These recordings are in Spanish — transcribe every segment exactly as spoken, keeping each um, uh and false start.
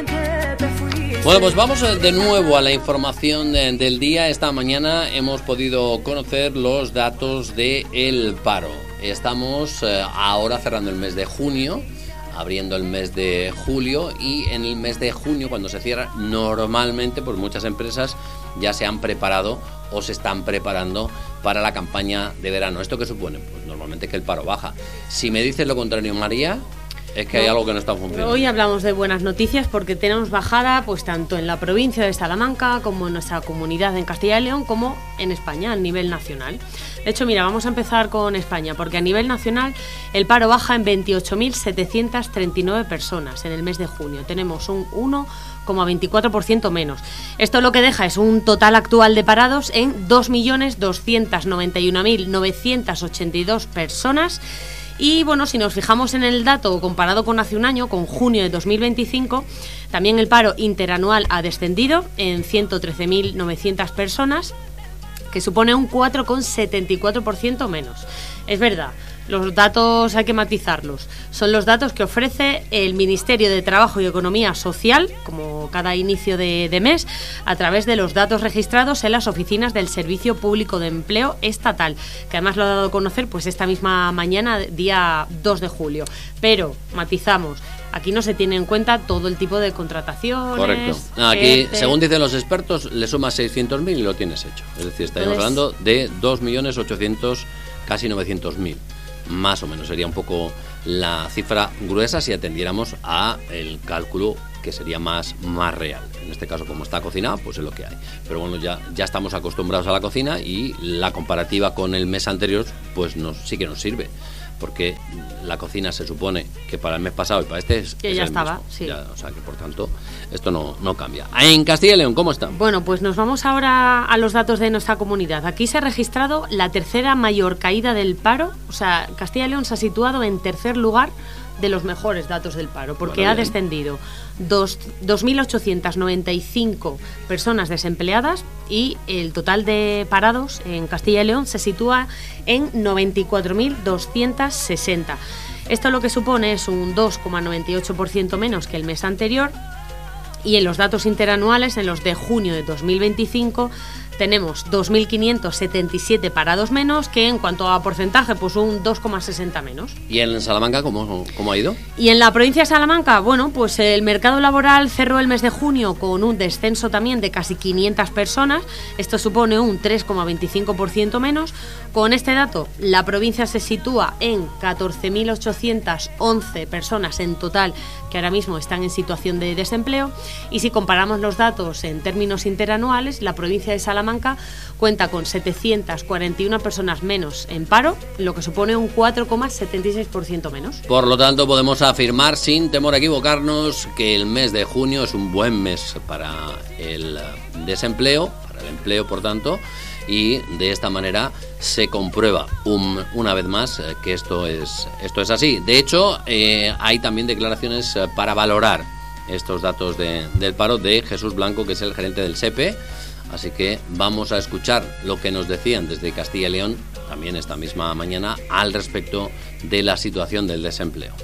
Bueno, pues vamos de nuevo a la información del día. Esta mañana hemos podido conocer los datos del paro. Estamos ahora cerrando el mes de junio, abriendo el mes de julio, y en el mes de junio, cuando se cierra, normalmente pues muchas empresas ya se han preparado o se están preparando para la campaña de verano. ¿Esto qué supone? Pues normalmente que el paro baja. Si me dices lo contrario, María, es que hay algo que no está funcionando. Hoy hablamos de buenas noticias porque tenemos bajada pues tanto en la provincia de Salamanca como en nuestra comunidad en Castilla y León como en España a nivel nacional. De hecho, mira, vamos a empezar con España porque a nivel nacional el paro baja en veintiocho mil setecientas treinta y nueve personas en el mes de junio. Tenemos un uno coma veinticuatro por ciento menos. Esto lo que deja es un total actual de parados en dos millones doscientos noventa y uno mil novecientas ochenta y dos personas. Y bueno, si nos fijamos en el dato comparado con hace un año, con junio de dos mil veinticinco, también el paro interanual ha descendido en ciento trece mil novecientas personas, que supone un cuatro coma setenta y cuatro por ciento menos. Es verdad, los datos hay que matizarlos. Son los datos que ofrece el Ministerio de Trabajo y Economía Social, como cada inicio de, de mes, a través de los datos registrados en las oficinas del Servicio Público de Empleo Estatal, que además lo ha dado a conocer pues esta misma mañana, día dos de julio. Pero, matizamos, aquí no se tiene en cuenta todo el tipo de contrataciones. Correcto. Aquí, este... según dicen los expertos, le sumas seiscientos mil y lo tienes hecho. Es decir, estaríamos Entonces... hablando de dos millones ochocientos, casi novecientos mil. Más o menos sería un poco la cifra gruesa si atendiéramos a el cálculo que sería más, más real. En este caso, como está cocinada, pues es lo que hay. Pero bueno, ya, ya estamos acostumbrados a la cocina y la comparativa con el mes anterior pues nos, sí que nos sirve. Porque la cocina se supone que para el mes pasado y para este es, que es ya el estaba, mismo. Sí. Ya, o sea que por tanto esto no, no cambia. En Castilla y León, ¿cómo está? Bueno, pues nos vamos ahora a los datos de nuestra comunidad. Aquí se ha registrado la tercera mayor caída del paro. O sea, Castilla y León se ha situado en tercer lugar de los mejores datos del paro, porque bueno, ha descendido dos mil ochocientas noventa y cinco personas desempleadas y el total de parados en Castilla y León se sitúa en noventa y cuatro mil doscientos sesenta. Esto lo que supone es un dos coma noventa y ocho por ciento menos que el mes anterior, y en los datos interanuales, en los de junio de dos mil veinticinco, tenemos dos mil quinientos setenta y siete parados menos, que en cuanto a porcentaje, pues un dos coma sesenta menos. ¿Y en Salamanca cómo, cómo ha ido? Y en la provincia de Salamanca, bueno, pues el mercado laboral cerró el mes de junio con un descenso también de casi quinientas personas. Esto supone un tres coma veinticinco por ciento menos. Con este dato, la provincia se sitúa en catorce mil ochocientas once personas en total que ahora mismo están en situación de desempleo. Y si comparamos los datos en términos interanuales, la provincia de Salamanca cuenta con setecientas cuarenta y una personas menos en paro, lo que supone un cuatro coma setenta y seis por ciento menos. Por lo tanto, podemos afirmar, sin temor a equivocarnos, que el mes de junio es un buen mes para el desempleo, para el empleo, por tanto, y de esta manera se comprueba un, una vez más eh, que esto es, esto es así. De hecho, eh, hay también declaraciones eh, para valorar estos datos de, del paro de Jesús Blanco, que es el gerente del S E P E. Así que vamos a escuchar lo que nos decían desde Castilla y León, también esta misma mañana, al respecto de la situación del desempleo.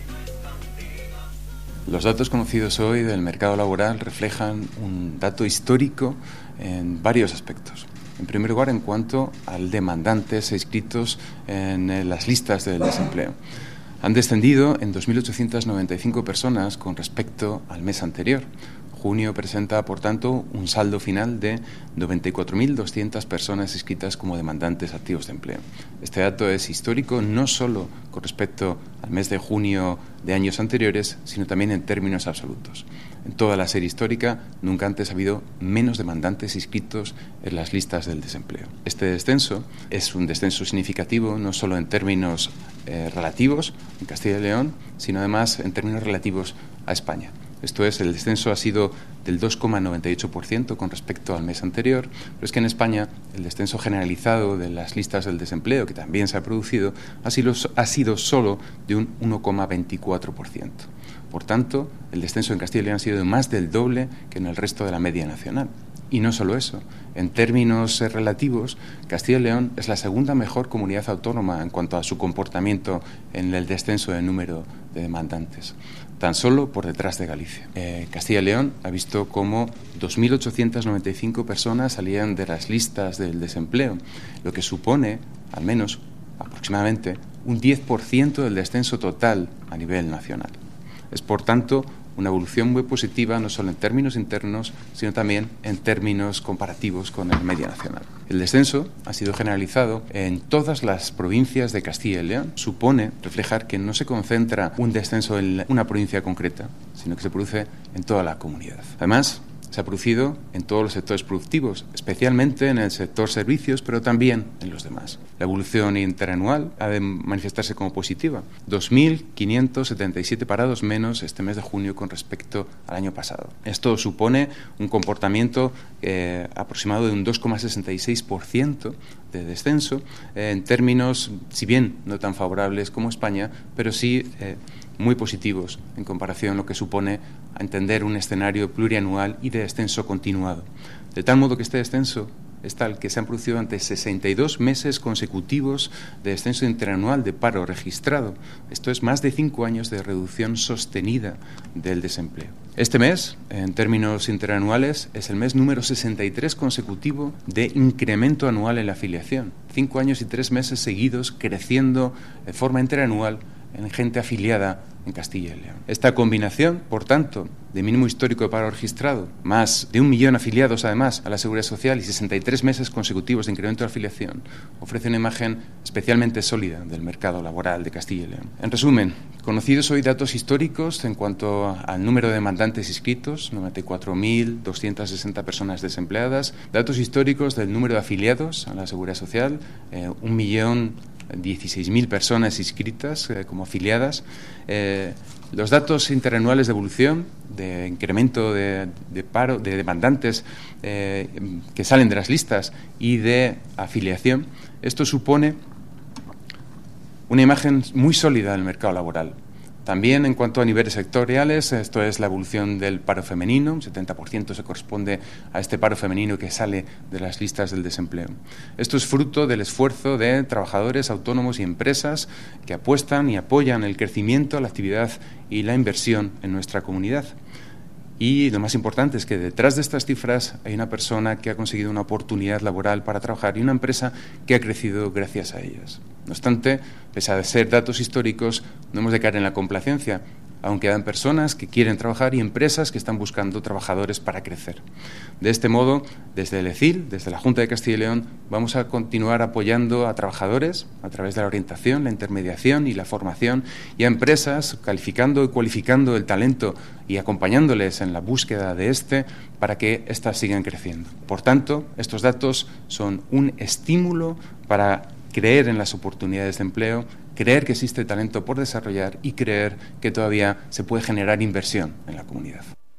Los datos conocidos hoy del mercado laboral reflejan un dato histórico en varios aspectos. En primer lugar, en cuanto al demandantes inscritos en las listas del desempleo. Han descendido en dos mil ochocientas noventa y cinco personas con respecto al mes anterior. Junio presenta, por tanto, un saldo final de noventa y cuatro mil doscientas personas inscritas como demandantes activos de empleo. Este dato es histórico no solo con respecto al mes de junio de años anteriores, sino también en términos absolutos. En toda la serie histórica, nunca antes ha habido menos demandantes inscritos en las listas del desempleo. Este descenso es un descenso significativo no solo en términos eh, relativos en Castilla y León, sino además en términos relativos a España. Esto es, el descenso ha sido del dos coma noventa y ocho por ciento con respecto al mes anterior, pero es que en España el descenso generalizado de las listas del desempleo, que también se ha producido, ha sido, ha sido solo de un uno coma veinticuatro por ciento. Por tanto, el descenso en Castilla y León ha sido de más del doble que en el resto de la media nacional. Y no solo eso, en términos relativos, Castilla y León es la segunda mejor comunidad autónoma en cuanto a su comportamiento en el descenso del número de demandantes. tan solo por detrás de Galicia. Eh, Castilla y León ha visto cómo dos mil ochocientas noventa y cinco personas salían de las listas del desempleo, lo que supone, al menos aproximadamente, un diez por ciento del descenso total a nivel nacional. Es, por tanto, una evolución muy positiva, no solo en términos internos, sino también en términos comparativos con el medio nacional. El descenso ha sido generalizado en todas las provincias de Castilla y León. Supone reflejar que no se concentra un descenso en una provincia concreta, sino que se produce en toda la comunidad. Además, se ha producido en todos los sectores productivos, especialmente en el sector servicios, pero también en los demás. La evolución interanual ha de manifestarse como positiva. dos mil quinientos setenta y siete parados menos este mes de junio con respecto al año pasado. Esto supone un comportamiento eh, aproximado de un dos coma sesenta y seis por ciento de descenso, eh, en términos, si bien no tan favorables como España, pero sí eh, muy positivos en comparación a lo que supone entender un escenario plurianual y de descenso continuado. De tal modo que este descenso es tal que se han producido ante sesenta y dos meses consecutivos de descenso interanual de paro registrado. Esto es más de cinco años de reducción sostenida del desempleo. Este mes, en términos interanuales, es el mes número sesenta y tres consecutivo de incremento anual en la afiliación. Cinco años y tres meses seguidos creciendo de forma interanual en gente afiliada en Castilla y León. Esta combinación, por tanto, de mínimo histórico de paro registrado, más de un millón afiliados además a la Seguridad Social y sesenta y tres meses consecutivos de incremento de afiliación, ofrece una imagen especialmente sólida del mercado laboral de Castilla y León. En resumen, conocidos hoy datos históricos en cuanto al número de demandantes inscritos, noventa y cuatro mil doscientas sesenta personas desempleadas, datos históricos del número de afiliados a la Seguridad Social, eh, un millón dieciséis mil personas inscritas eh, como afiliadas. Eh, los datos interanuales de evolución, de incremento de, de paro, de demandantes eh, que salen de las listas y de afiliación, esto supone una imagen muy sólida del mercado laboral. También en cuanto a niveles sectoriales, esto es la evolución del paro femenino, un setenta por ciento se corresponde a este paro femenino que sale de las listas del desempleo. Esto es fruto del esfuerzo de trabajadores autónomos y empresas que apuestan y apoyan el crecimiento, la actividad y la inversión en nuestra comunidad. Y lo más importante es que detrás de estas cifras hay una persona que ha conseguido una oportunidad laboral para trabajar y una empresa que ha crecido gracias a ellas. No obstante, pese a ser datos históricos, no hemos de caer en la complacencia. Aún quedan personas que quieren trabajar y empresas que están buscando trabajadores para crecer. De este modo, desde el E C I L, desde la Junta de Castilla y León, vamos a continuar apoyando a trabajadores a través de la orientación, la intermediación y la formación, y a empresas calificando y cualificando el talento y acompañándoles en la búsqueda de este para que éstas sigan creciendo. Por tanto, estos datos son un estímulo para creer en las oportunidades de empleo, creer que existe talento por desarrollar y creer que todavía se puede generar inversión en la comunidad.